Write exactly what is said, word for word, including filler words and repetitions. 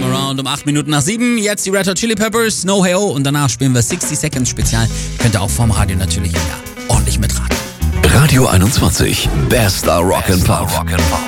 Around um acht Minuten nach sieben. Jetzt die Red Hot Chili Peppers, No Hey Oh und danach spielen wir sixty Seconds Spezial. Könnt ihr auch vom Radio natürlich wieder ordentlich mitraten. Radio einundzwanzig, bester Rock and Pop.